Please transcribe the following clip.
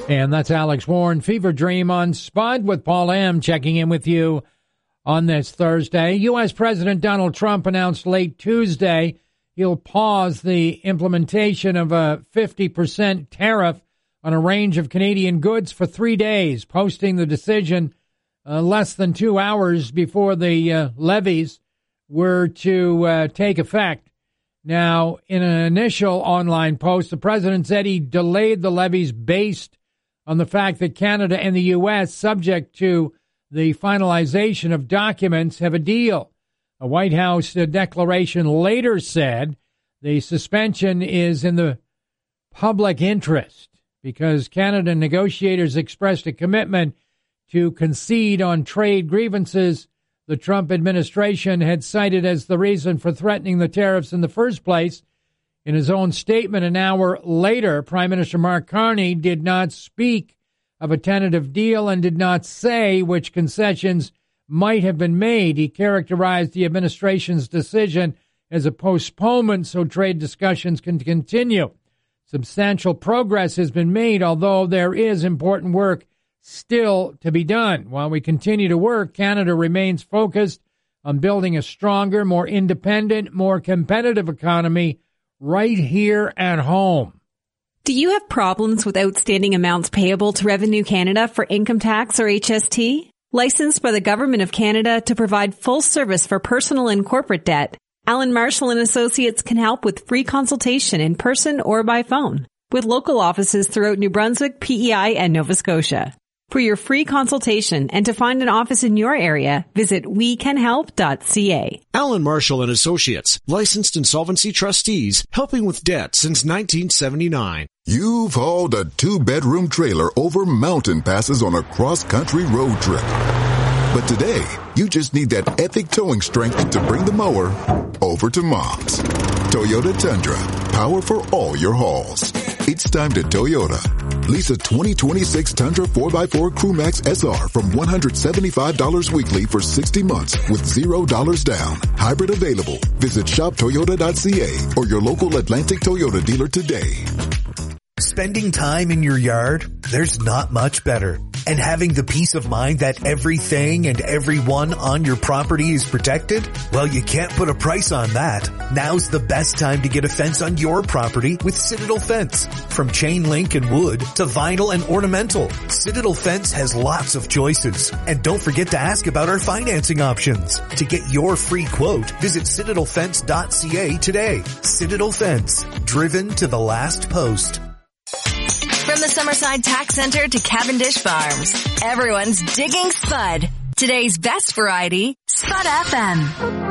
And that's Alex Warren, Fever Dream on Spud with Paul M. checking in with you on this Thursday. U.S. President Donald Trump announced late Tuesday he'll pause the implementation of a 50% tariff on a range of Canadian goods for 3 days, posting the decision less than 2 hours before the levies were to take effect. Now, in an initial online post, the president said he delayed the levies based on the fact that Canada and the U.S., subject to the finalization of documents, have a deal. A White House declaration later said the suspension is in the public interest because Canada negotiators expressed a commitment to concede on trade grievances the Trump administration had cited as the reason for threatening the tariffs in the first place. In his own statement an hour later, Prime Minister Mark Carney did not speak of a tentative deal and did not say which concessions might have been made. He characterized the administration's decision as a postponement so trade discussions can continue. Substantial progress has been made, although there is important work still to be done. While we continue to work, Canada remains focused on building a stronger, more independent, more competitive economy right here at home. Do you have problems with outstanding amounts payable to Revenue Canada for income tax or HST? Licensed by the Government of Canada to provide full service for personal and corporate debt, Allen Marshall and Associates can help with free consultation in person or by phone, with local offices throughout New Brunswick, PEI, and Nova Scotia. For your free consultation and to find an office in your area, visit wecanhelp.ca. Allen Marshall and Associates, licensed insolvency trustees, helping with debt since 1979. You've hauled a 2-bedroom trailer over mountain passes on a cross-country road trip. But today, you just need that epic towing strength to bring the mower over to Mom's. Toyota Tundra, power for all your hauls. It's time to Toyota. Lease a 2026 Tundra 4x4 Crewmax SR from $175 weekly for 60 months with $0 down. Hybrid available. Visit shoptoyota.ca or your local Atlantic Toyota dealer today. Spending time in your yard? There's not much better. And having the peace of mind that everything and everyone on your property is protected? Well, you can't put a price on that. Now's the best time to get a fence on your property with Citadel Fence. From chain link and wood to vinyl and ornamental, Citadel Fence has lots of choices. And don't forget to ask about our financing options. To get your free quote, visit citadelfence.ca today. Citadel Fence, driven to the last post. From the Summerside Tax Center to Cavendish Farms, everyone's digging Spud. Today's best variety, Spud FM.